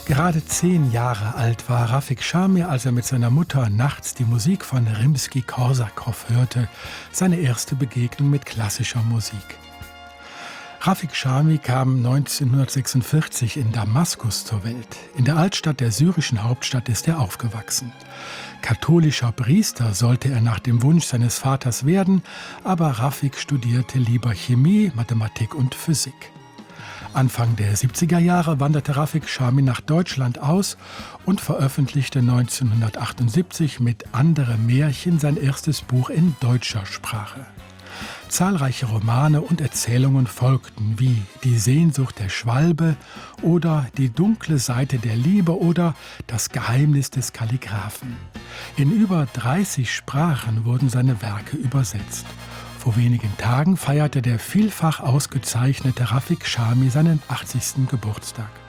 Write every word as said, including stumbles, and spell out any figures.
Gerade zehn Jahre alt war Rafik Shamir, als er mit seiner Mutter nachts die Musik von Rimski-Korsakow hörte, seine erste Begegnung mit klassischer Musik. Rafik Shamir kam neunzehnhundertsechsundvierzig in Damaskus zur Welt. In der Altstadt der syrischen Hauptstadt ist er aufgewachsen. Katholischer Priester sollte er nach dem Wunsch seines Vaters werden, aber Rafik studierte lieber Chemie, Mathematik und Physik. Anfang der siebziger Jahre wanderte Rafik Shamir nach Deutschland aus und veröffentlichte neunzehnhundertachtundsiebzig mit Andere Märchen sein erstes Buch in deutscher Sprache. Zahlreiche Romane und Erzählungen folgten, wie Die Sehnsucht der Schwalbe oder Die dunkle Seite der Liebe oder Das Geheimnis des Kalligraphen. In über dreißig Sprachen wurden seine Werke übersetzt. Vor wenigen Tagen feierte der vielfach ausgezeichnete Rafik Shamir seinen achtzigsten Geburtstag.